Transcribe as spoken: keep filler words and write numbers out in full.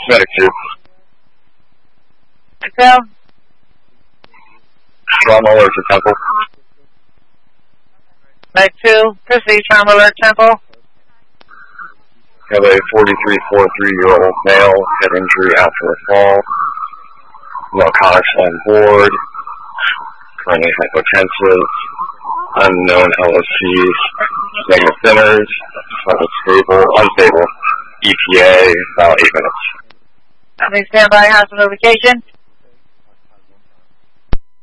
Medic two. Phil? Trauma alert to Temple. Medic two, proceed, trauma alert, Temple. Have a forty-three, forty-three-year-old male, head injury after a fall. Narcotics on board. Currently hypotensive. Unknown L S Cs. Negative thinners. Level stable, unstable. E T A, about eight minutes. Please stand by, hospital location.